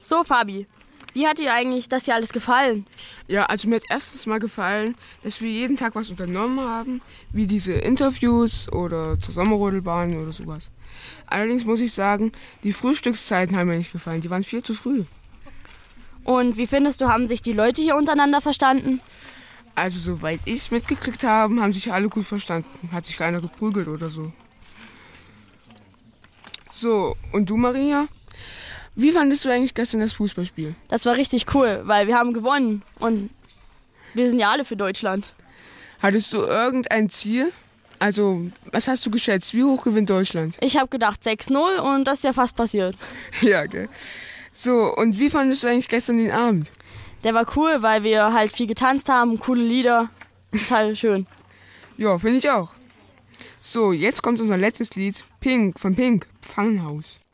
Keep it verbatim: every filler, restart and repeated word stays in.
So, Fabi, wie hat dir eigentlich das hier alles gefallen? Ja, also mir hat erstens mal gefallen, dass wir jeden Tag was unternommen haben, wie diese Interviews oder zur Sommerrodelbahn oder sowas. Allerdings muss ich sagen, die Frühstückszeiten haben mir nicht gefallen, die waren viel zu früh. Und wie findest du, haben sich die Leute hier untereinander verstanden? Also soweit ich es mitgekriegt habe, haben sich alle gut verstanden. Hat sich keiner geprügelt oder so. So, und du, Maria? Wie fandest du eigentlich gestern das Fußballspiel? Das war richtig cool, weil wir haben gewonnen und wir sind ja alle für Deutschland. Hattest du irgendein Ziel? Also, was hast du geschätzt? Wie hoch gewinnt Deutschland? Ich habe gedacht sechs null und das ist ja fast passiert. Ja, gell. So, und wie fandest du eigentlich gestern den Abend? Der war cool, weil wir halt viel getanzt haben, coole Lieder, total schön. Ja, finde ich auch. So, jetzt kommt unser letztes Lied, Pink, von Pink, Pfannenhaus.